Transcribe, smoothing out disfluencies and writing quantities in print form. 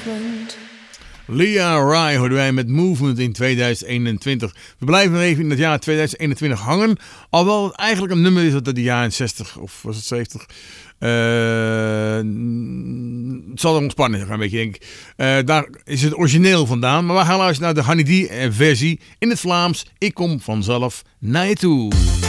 Lia Rai hoorden wij met Movement in 2021. We blijven nog even in het jaar 2021 hangen. Alhoewel het eigenlijk een nummer is dat uit de jaren 60 of was het 70. Het zal er ontspannen zijn, een beetje, denk ik. Daar is het origineel vandaan. Maar we gaan luisteren naar de Honey D versie in het Vlaams. Ik kom vanzelf naar je toe.